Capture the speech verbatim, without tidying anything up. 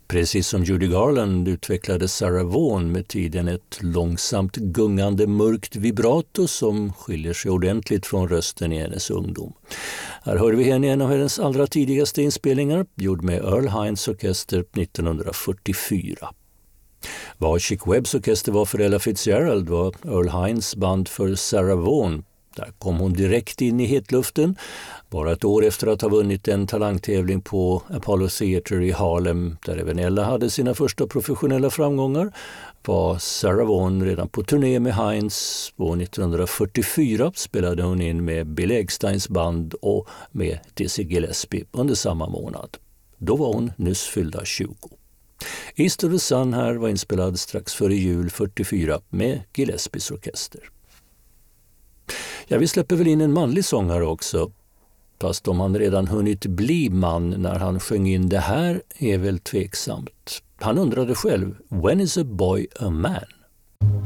Precis som Judy Garland utvecklade Sarah Vaughan med tiden ett långsamt gungande mörkt vibrato som skiljer sig ordentligt från rösten i hennes ungdom. Här hör vi henne i en av hennes allra tidigaste inspelningar, gjord med Earl Hines orkester nittonhundrafyrtiofyra. Vad Chick Webbs orkester var för Ella Fitzgerald var Earl Hines band för Sarah Vaughan. Där kom hon direkt in i hetluften. Bara ett år efter att ha vunnit en talangtävling på Apollo Theater i Harlem, där även Ella hade sina första professionella framgångar, var Sarah Vaughan redan på turné med Hines. År nittonhundrafyrtiofyra spelade hon in med Bill Ecksteins band och med Dizzy Gillespie under samma månad. Då var hon nyss fyllda tjugo. East of the Sun här var inspelad strax före jul fyrtiofyra med Gillespies orkester. Ja, vi släpper väl in en manlig sångare också. Fast om han redan hunnit bli man när han sjöng in det här är väl tveksamt. Han undrade själv, when is a boy a man?